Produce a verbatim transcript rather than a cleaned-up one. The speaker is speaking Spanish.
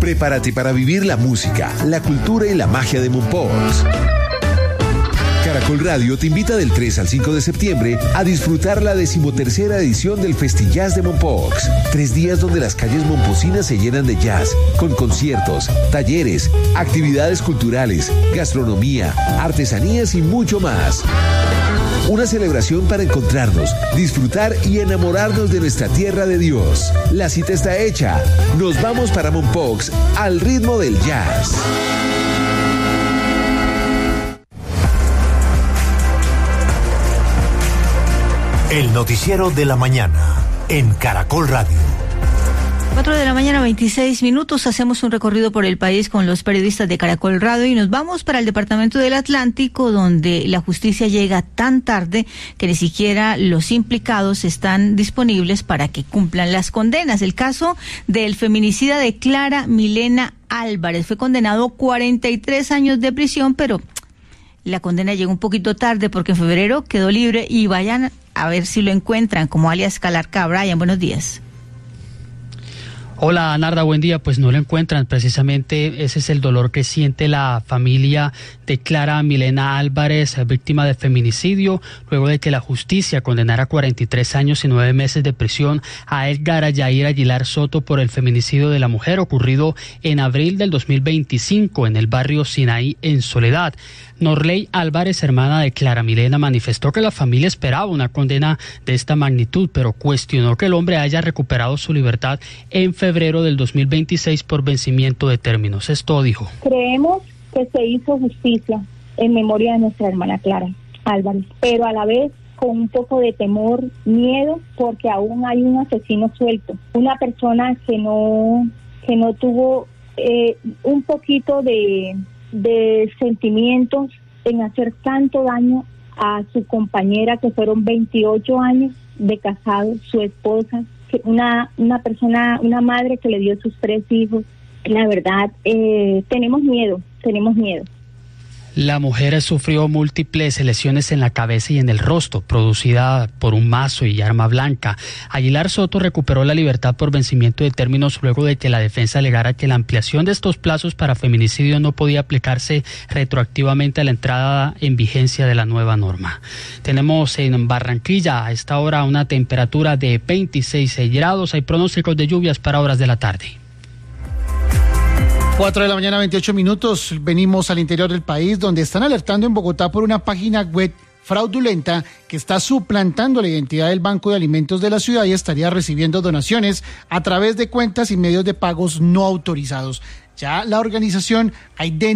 Prepárate para vivir la música, la cultura y la magia de Mompox. Caracol Radio te invita del tres al cinco de septiembre a disfrutar la decimotercera edición del Festillas de Mompox. Tres días donde las calles momposinas se llenan de jazz, con conciertos, talleres, actividades culturales, gastronomía, artesanías y mucho más. Una celebración para encontrarnos, disfrutar y enamorarnos de nuestra tierra de Dios. La cita está hecha. Nos vamos para Mompox al ritmo del jazz. El noticiero de la mañana en Caracol Radio. cuatro de la mañana, veintiséis minutos. Hacemos un recorrido por el país con los periodistas de Caracol Radio y nos vamos para el departamento del Atlántico, donde la justicia llega tan tarde que ni siquiera los implicados están disponibles para que cumplan las condenas. El caso del feminicida de Clara Milena Álvarez fue condenado a cuarenta y tres años de prisión, pero la condena llegó un poquito tarde porque en febrero quedó libre y vayan a ver si lo encuentran como alias Calarca. Brian, buenos días. Hola, Narda, buen día. Pues no lo encuentran, precisamente ese es el dolor que siente la familia de Clara Milena Álvarez, víctima de feminicidio, luego de que la justicia condenara a cuarenta y tres años y nueve meses de prisión a Edgar Yair Aguilar Soto por el feminicidio de la mujer ocurrido en abril del dos mil veinticinco en el barrio Sinaí, en Soledad. Norley Álvarez, hermana de Clara Milena, manifestó que la familia esperaba una condena de esta magnitud, pero cuestionó que el hombre haya recuperado su libertad en febrero del dos mil veintiséis por vencimiento de términos. Esto dijo. Creemos que se hizo justicia en memoria de nuestra hermana Clara Álvarez, pero a la vez con un poco de temor, miedo, porque aún hay un asesino suelto, una persona que no, que no tuvo eh, un poquito de... de sentimientos en hacer tanto daño a su compañera, que fueron veintiocho años de casado, su esposa, que una una persona, una madre que le dio sus tres hijos. La verdad, eh, tenemos miedo, tenemos miedo. La mujer sufrió múltiples lesiones en la cabeza y en el rostro, producida por un mazo y arma blanca. Aguilar Soto recuperó la libertad por vencimiento de términos luego de que la defensa alegara que la ampliación de estos plazos para feminicidio no podía aplicarse retroactivamente a la entrada en vigencia de la nueva norma. Tenemos en Barranquilla a esta hora una temperatura de veintiséis grados. Hay pronósticos de lluvias para horas de la tarde. cuatro de la mañana, veintiocho minutos. Venimos al interior del país, donde están alertando en Bogotá por una página web fraudulenta que está suplantando la identidad del Banco de Alimentos de la ciudad y estaría recibiendo donaciones a través de cuentas y medios de pagos no autorizados. Ya la organización ha identificado